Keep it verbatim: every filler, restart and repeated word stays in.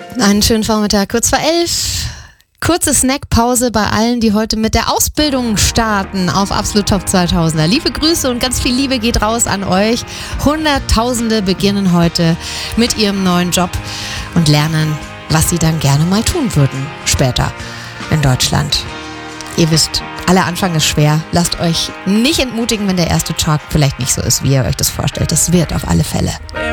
Einen schönen Vormittag, kurz vor elf. Kurze Snackpause bei allen, die heute mit der Ausbildung starten auf Absolut Top zweitausender. Liebe Grüße und ganz viel Liebe geht raus an euch. Hunderttausende beginnen heute mit ihrem neuen Job und lernen, was sie dann gerne mal tun würden später in Deutschland. Ihr wisst, aller Anfang ist schwer. Lasst euch nicht entmutigen, wenn der erste Tag vielleicht nicht so ist, wie ihr euch das vorstellt. Das wird auf alle Fälle.